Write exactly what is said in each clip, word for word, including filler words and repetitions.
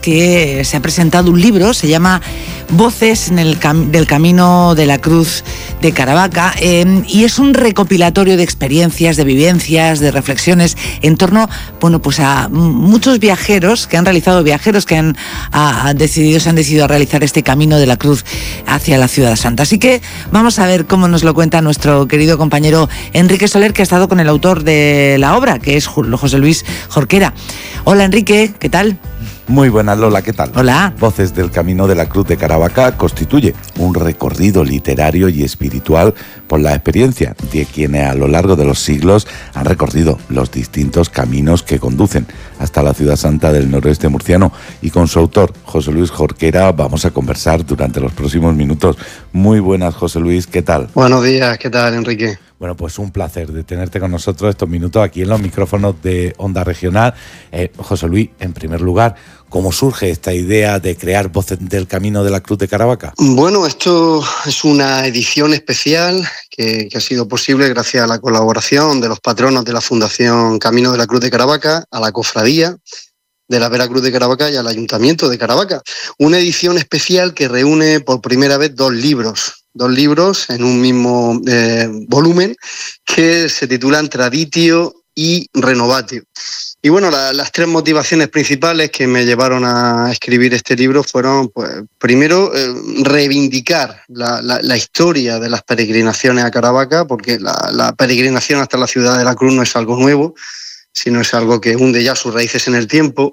que se ha presentado un libro, se llama Voces en el cam- del Camino de la Cruz de Caravaca, eh, y es un recopilatorio de experiencias, de vivencias, de reflexiones en torno, bueno, pues a muchos viajeros que han realizado, viajeros que han a, a decidido, se han decidido a realizar este Camino de la Cruz hacia la Ciudad Santa. Así que vamos a ver cómo nos lo cuenta nuestro querido compañero Enrique Soler, que ha estado con el autor de la obra, que es José Luis Jorquera. Hola Enrique, ¿qué tal? Muy buenas, Lola, ¿qué tal? Hola. Voces del Camino de la Cruz de Caravaca constituye un recorrido literario y espiritual por la experiencia de quienes a lo largo de los siglos han recorrido los distintos caminos que conducen hasta la Ciudad Santa del noroeste murciano. Y con su autor, José Luis Jorquera, vamos a conversar durante los próximos minutos. Muy buenas, José Luis, ¿qué tal? Buenos días, ¿qué tal, Enrique? Bueno, pues un placer de tenerte con nosotros estos minutos aquí en los micrófonos de Onda Regional. Eh, José Luis, en primer lugar, ¿cómo surge esta idea de crear Voces del Camino de la Cruz de Caravaca? Bueno, esto es una edición especial que, que ha sido posible gracias a la colaboración de los patronos de la Fundación Camino de la Cruz de Caravaca, a la Cofradía de la Vera Cruz de Caravaca y al Ayuntamiento de Caravaca. Una edición especial que reúne por primera vez dos libros. Dos libros en un mismo eh, volumen que se titulan Traditio y Renovatio. Y bueno, la, las tres motivaciones principales que me llevaron a escribir este libro fueron, pues, primero, eh, reivindicar la, la, la historia de las peregrinaciones a Caravaca, porque la, la peregrinación hasta la Ciudad de la Cruz no es algo nuevo, sino es algo que hunde ya sus raíces en el tiempo.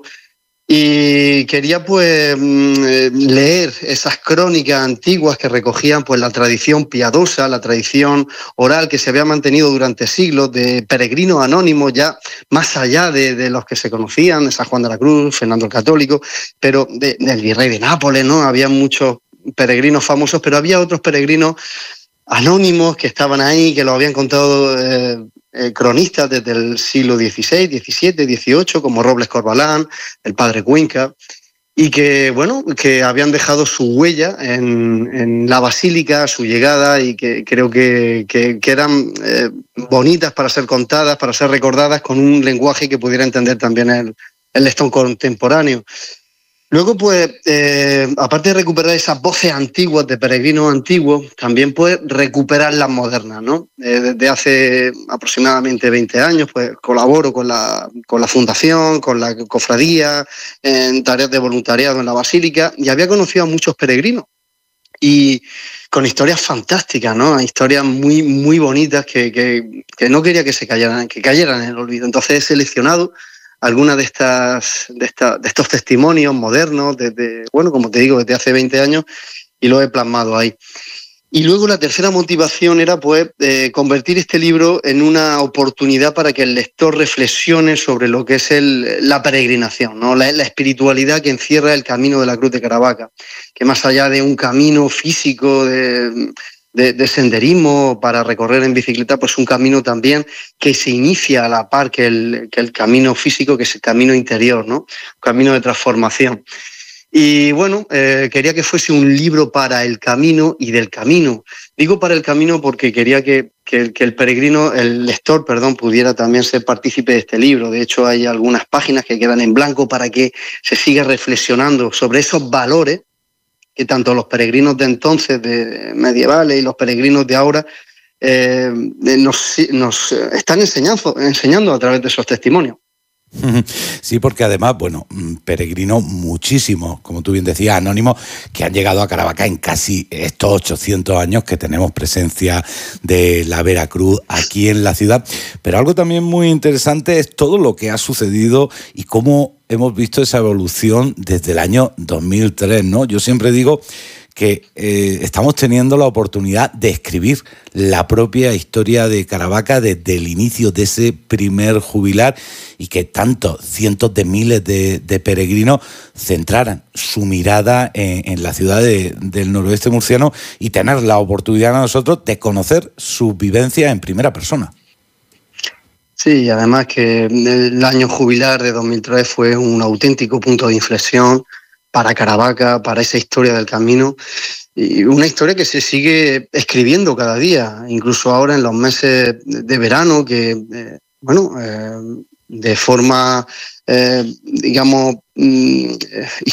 Y quería pues leer esas crónicas antiguas que recogían pues la tradición piadosa, la tradición oral que se había mantenido durante siglos de peregrinos anónimos, ya más allá de, de los que se conocían, de San Juan de la Cruz, Fernando el Católico, pero de, del virrey de Nápoles, ¿no? Había muchos peregrinos famosos, pero había otros peregrinos anónimos que estaban ahí, que lo habían contado eh, eh, cronistas desde el siglo dieciséis, diecisiete, dieciocho, como Robles Corbalán, el padre Cuenca, y que, bueno, que habían dejado su huella en, en la basílica, su llegada, y que creo que, que, que eran eh, bonitas para ser contadas, para ser recordadas con un lenguaje que pudiera entender también el, el lector contemporáneo. Luego, pues, eh, aparte de recuperar esas voces antiguas de peregrinos antiguos, también pues recuperar las modernas, ¿no? Eh, desde hace aproximadamente veinte años, pues colaboro con la, con la Fundación, con la Cofradía, en tareas de voluntariado en la Basílica, y había conocido a muchos peregrinos y con historias fantásticas, ¿no? Historias muy, muy bonitas que, que, que no quería que se cayeran, que cayeran en el olvido. Entonces he seleccionado algunas de estas, de esta, de estos testimonios modernos, desde, bueno, como te digo, desde hace veinte años, y lo he plasmado ahí. Y luego la tercera motivación era, pues, eh, convertir este libro en una oportunidad para que el lector reflexione sobre lo que es el, la peregrinación, ¿no? La, la espiritualidad que encierra el Camino de la Cruz de Caravaca, que más allá de un camino físico de De, de senderismo para recorrer en bicicleta, pues un camino también que se inicia a la par que el, que el camino físico, que es el camino interior, ¿no? Un camino de transformación. Y bueno, eh, quería que fuese un libro para el camino y del camino. Digo para el camino porque quería que, que, que el peregrino, el lector, perdón, pudiera también ser partícipe de este libro. De hecho, hay algunas páginas que quedan en blanco para que se siga reflexionando sobre esos valores que tanto los peregrinos de entonces, de medievales, y los peregrinos de ahora eh, nos, nos están enseñando, enseñando a través de esos testimonios. Sí, porque además, bueno, peregrinos muchísimos, como tú bien decías, anónimos, que han llegado a Caravaca en casi estos ochocientos años que tenemos presencia de la Veracruz aquí en la ciudad. Pero algo también muy interesante es todo lo que ha sucedido y cómo hemos visto esa evolución desde el año dos mil tres, ¿no? Yo siempre digo que eh, estamos teniendo la oportunidad de escribir la propia historia de Caravaca desde el inicio de ese primer jubilar y que tantos cientos de miles de, de peregrinos centraran su mirada en, en la ciudad de, del noroeste murciano y tener la oportunidad a nosotros de conocer sus vivencias en primera persona. Sí, además que el año jubilar de dos mil tres fue un auténtico punto de inflexión para Caravaca, para esa historia del camino, y una historia que se sigue escribiendo cada día, incluso ahora en los meses de verano, que, eh, bueno, eh, de forma, eh, digamos,